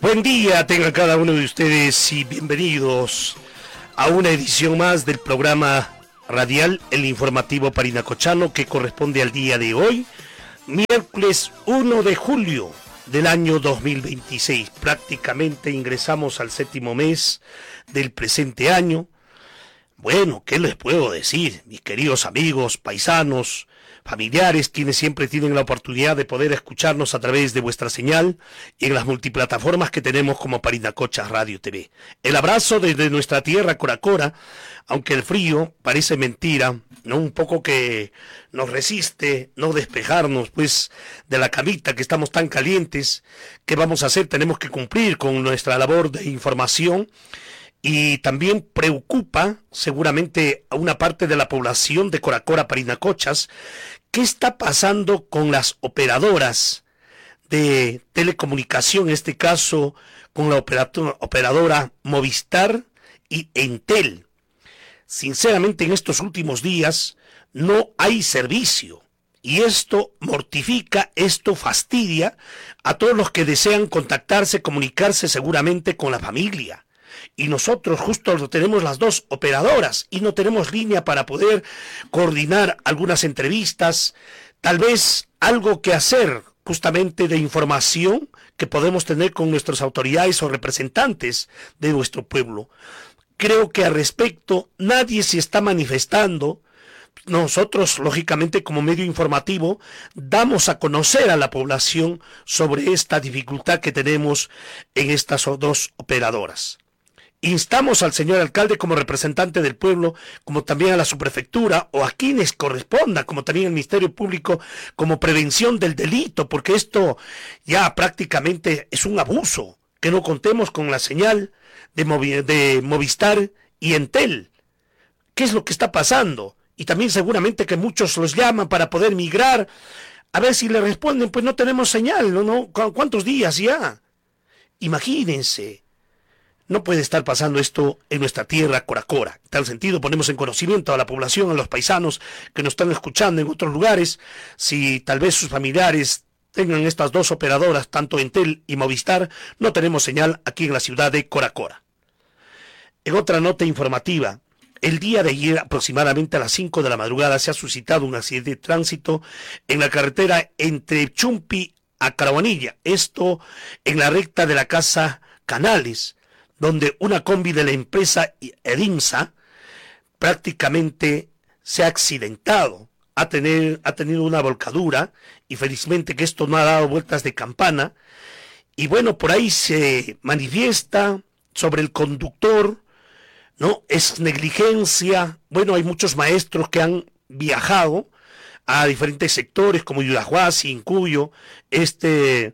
Buen día tengan cada uno de ustedes y bienvenidos a una edición más del programa radial El Informativo Parinacochano, que corresponde al día de hoy, miércoles 1 de julio del año 2026. Prácticamente ingresamos al séptimo mes del presente año. Bueno, ¿qué les puedo decir, mis queridos amigos, paisanos, familiares, quienes siempre tienen la oportunidad de poder escucharnos a través de vuestra señal y en las multiplataformas que tenemos como Parinacocha Radio TV? El abrazo desde nuestra tierra, Coracora, aunque el frío parece mentira, ¿no? Un poco que nos resiste no despejarnos, pues, de la camita, que estamos tan calientes. ¿Qué vamos a hacer? Tenemos que cumplir con nuestra labor de información. Y también preocupa seguramente a una parte de la población de Coracora, Parinacochas, qué está pasando con las operadoras de telecomunicación, en este caso con la operadora Movistar y Entel. Sinceramente, en estos últimos días no hay servicio. Y esto mortifica, esto fastidia a todos los que desean contactarse, comunicarse seguramente con la familia. Y nosotros justo tenemos las dos operadoras y no tenemos línea para poder coordinar algunas entrevistas, tal vez algo que hacer justamente de información que podemos tener con nuestras autoridades o representantes de nuestro pueblo. Creo que al respecto nadie se está manifestando. Nosotros, lógicamente, como medio informativo, damos a conocer a la población sobre esta dificultad que tenemos en estas dos operadoras. Instamos al señor alcalde como representante del pueblo, como también a la subprefectura o a quienes corresponda, como también al Ministerio Público, como prevención del delito, porque esto ya prácticamente es un abuso, que no contemos con la señal de Movistar y Entel. ¿Qué es lo que está pasando? Y también seguramente que muchos los llaman para poder migrar, a ver si le responden, pues no tenemos señal, ¿no? ¿Cuántos días ya? Imagínense. No puede estar pasando esto en nuestra tierra, Coracora. En tal sentido, ponemos en conocimiento a la población, a los paisanos que nos están escuchando en otros lugares, si tal vez sus familiares tengan estas dos operadoras, tanto Entel y Movistar, no tenemos señal aquí en la ciudad de Coracora. En otra nota informativa, el día de ayer, aproximadamente a las 5 de la madrugada, se ha suscitado un accidente de tránsito en la carretera entre Chumpi a Carabanilla, esto en la recta de la casa Canales, donde una combi de la empresa Edimsa prácticamente se ha accidentado, ha tenido una volcadura, y felizmente que esto no ha dado vueltas de campana. Y bueno, por ahí se manifiesta sobre el conductor, ¿no? Es negligencia. Bueno, hay muchos maestros que han viajado a diferentes sectores como Yurahuasi, Incuyo. Esta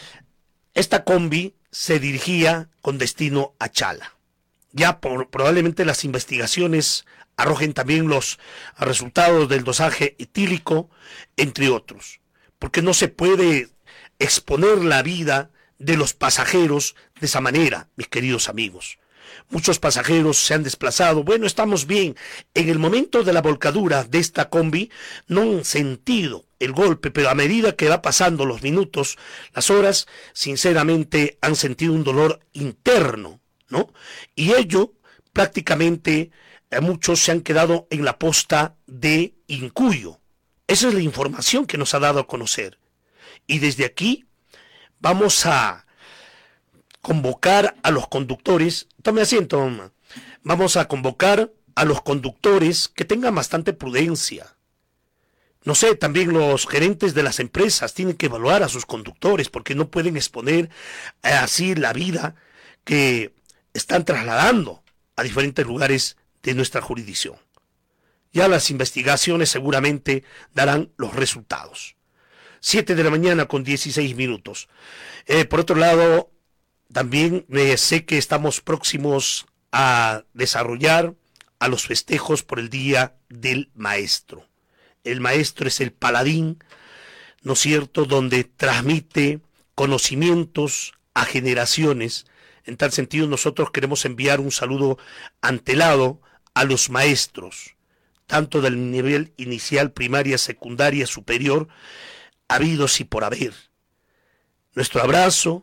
combi se dirigía con destino a Chala. Ya probablemente las investigaciones arrojen también los resultados del dosaje etílico, entre otros, porque no se puede exponer la vida de los pasajeros de esa manera, mis queridos amigos. Muchos pasajeros se han desplazado. Bueno, estamos bien. En el momento de la volcadura de esta combi no han sentido el golpe, pero a medida que va pasando los minutos, las horas, sinceramente han sentido un dolor interno, ¿no? Y ello prácticamente muchos se han quedado en la posta de Incuyo. Esa es la información que nos ha dado a conocer. Y desde aquí vamos a convocar a los conductores. Tome asiento, mamá. Vamos a convocar a los conductores que tengan bastante prudencia. No sé, también los gerentes de las empresas tienen que evaluar a sus conductores, porque no pueden exponer así la vida que están trasladando a diferentes lugares de nuestra jurisdicción. Ya las investigaciones seguramente darán los resultados. 7 de la mañana con 16 minutos. Por otro lado, también sé que estamos próximos a desarrollar a los festejos por el Día del Maestro. El maestro es el paladín, ¿no es cierto?, donde transmite conocimientos a generaciones. En tal sentido, nosotros queremos enviar un saludo antelado a los maestros, tanto del nivel inicial, primaria, secundaria, superior, habidos y por haber. Nuestro abrazo,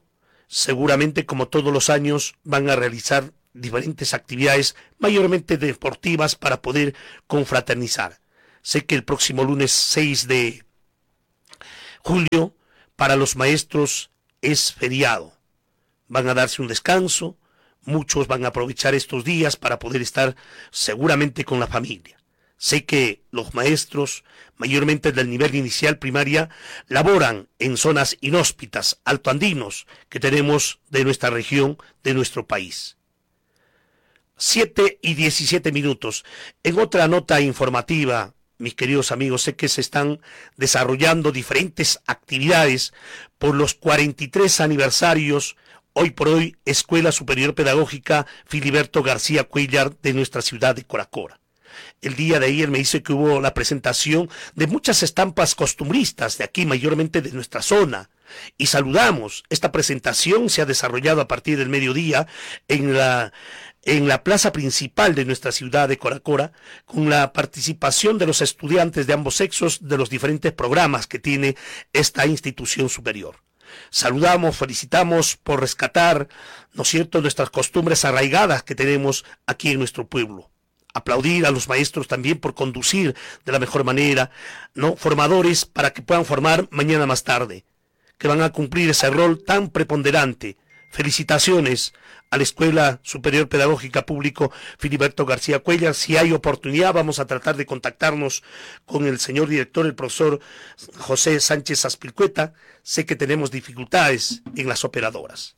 seguramente como todos los años van a realizar diferentes actividades, mayormente deportivas, para poder confraternizar. Sé que el próximo lunes 6 de julio para los maestros es feriado. Van a darse un descanso, muchos van a aprovechar estos días para poder estar seguramente con la familia. Sé que los maestros, mayormente del nivel inicial primaria, laboran en zonas inhóspitas, altoandinos, que tenemos de nuestra región, de nuestro país. 7:17. En otra nota informativa, mis queridos amigos, sé que se están desarrollando diferentes actividades por los 43 aniversarios, hoy por hoy, Escuela Superior Pedagógica Filiberto García Cuéllar de nuestra ciudad de Coracora. El día de ayer me dice que hubo la presentación de muchas estampas costumbristas de aquí, mayormente de nuestra zona. Y saludamos, esta presentación se ha desarrollado a partir del mediodía en la plaza principal de nuestra ciudad de Coracora, con la participación de los estudiantes de ambos sexos de los diferentes programas que tiene esta institución superior. Saludamos, felicitamos por rescatar, ¿no es cierto?, nuestras costumbres arraigadas que tenemos aquí en nuestro pueblo. Aplaudir a los maestros también por conducir de la mejor manera, ¿no?, formadores para que puedan formar mañana más tarde, que van a cumplir ese rol tan preponderante. Felicitaciones a la Escuela Superior Pedagógica Público Filiberto García Cuéllar. Si hay oportunidad, vamos a tratar de contactarnos con el señor director, el profesor José Sánchez Aspilcueta. Sé que tenemos dificultades en las operadoras.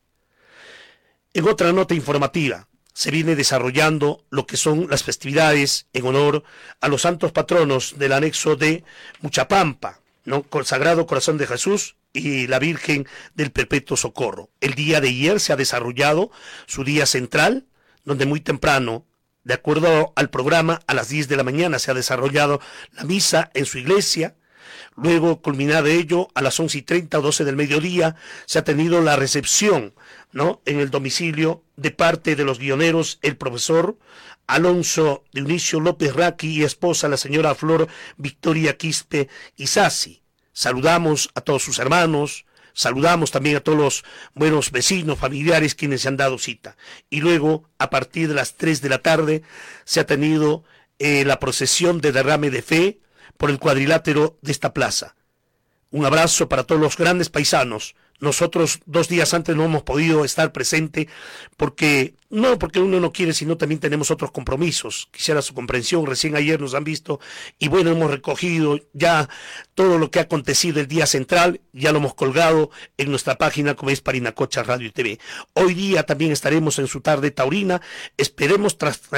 En otra nota informativa, se viene desarrollando lo que son las festividades en honor a los santos patronos del anexo de Muchapampa, ¿no?, con el Sagrado Corazón de Jesús y la Virgen del Perpetuo Socorro. El día de ayer se ha desarrollado su día central, donde muy temprano, de acuerdo al programa, a las 10 de la mañana se ha desarrollado la misa en su iglesia. Luego, culminado ello, a las 11:30 o 12 del mediodía, se ha tenido la recepción, ¿no?, en el domicilio de parte de los guioneros, el profesor Alonso Dionisio López Raqui y esposa, la señora Flor Victoria Quispe Isasi. Saludamos a todos sus hermanos, saludamos también a todos los buenos vecinos, familiares quienes se han dado cita. Y luego, a partir de las 3 de la tarde, se ha tenido la procesión de derrame de fe por el cuadrilátero de esta plaza. Un abrazo para todos los grandes paisanos. Nosotros 2 días antes no hemos podido estar presente porque uno no quiere, sino también tenemos otros compromisos. Quisiera su comprensión. Recién ayer nos han visto y bueno, hemos recogido ya todo lo que ha acontecido el día central, ya lo hemos colgado en nuestra página como es Parinacocha Radio y TV. Hoy día también estaremos en su tarde taurina. Esperemos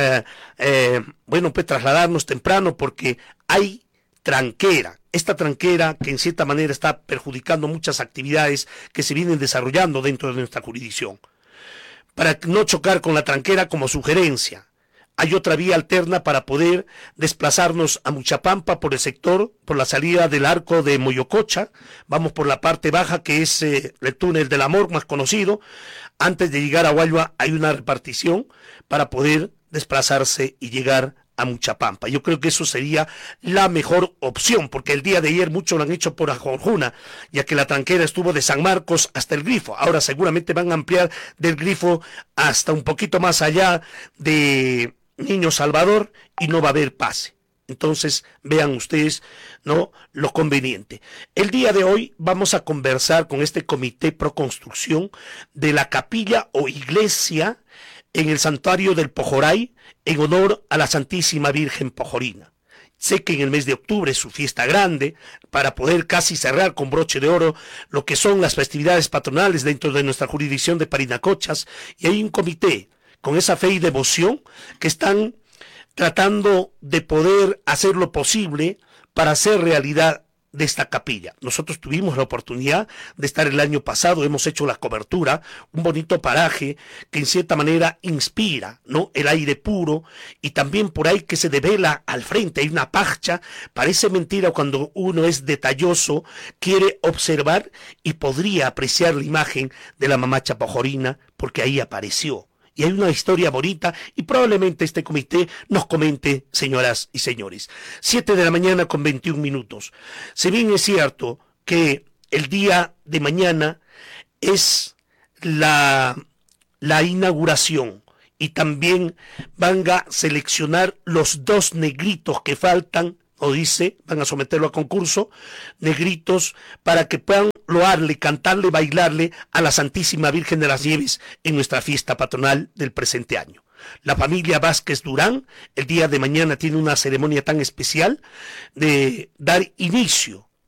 trasladarnos temprano porque hay tranquera. Esta tranquera que en cierta manera está perjudicando muchas actividades que se vienen desarrollando dentro de nuestra jurisdicción. Para no chocar con la tranquera, como sugerencia, hay otra vía alterna para poder desplazarnos a Muchapampa por el sector, por la salida del arco de Moyococha. Vamos por la parte baja, que es el túnel del amor más conocido. Antes de llegar a Hualva hay una repartición para poder desplazarse y llegar a Muchapampa. Yo creo que eso sería la mejor opción, porque el día de ayer muchos lo han hecho por Ajorjuna, ya que la tranquera estuvo de San Marcos hasta el Grifo. Ahora seguramente van a ampliar del Grifo hasta un poquito más allá de Niño Salvador y no va a haber pase. Entonces vean ustedes, ¿no?, lo conveniente. El día de hoy vamos a conversar con este comité pro construcción de la capilla o iglesia en el santuario del Pojoray, en honor a la Santísima Virgen Pojorina. Sé que en el mes de octubre es su fiesta grande, para poder casi cerrar con broche de oro lo que son las festividades patronales dentro de nuestra jurisdicción de Parinacochas, y hay un comité con esa fe y devoción que están tratando de poder hacer lo posible para hacer realidad de esta capilla. Nosotros tuvimos la oportunidad de estar el año pasado, hemos hecho la cobertura, un bonito paraje que en cierta manera inspira, ¿no?, el aire puro, y también por ahí que se devela al frente, hay una parcha. Parece mentira cuando uno es detalloso, quiere observar y podría apreciar la imagen de la mamacha pojorina, porque ahí apareció. Y hay una historia bonita y probablemente este comité nos comente, señoras y señores. 7:21. Si bien es cierto que el día de mañana es la inauguración y también van a seleccionar los 2 negritos que faltan, o dice, van a someterlo a concurso, negritos para que puedan loarle, cantarle, bailarle a la Santísima Virgen de las Nieves en nuestra fiesta patronal del presente año. La familia Vázquez Durán el día de mañana tiene una ceremonia tan especial de dar inicio